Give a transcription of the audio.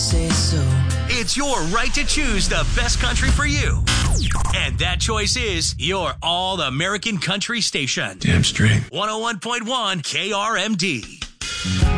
say so. It's your right to choose the best country for you. And that choice is your All-American Country station. Damn straight. 101.1 KRMD.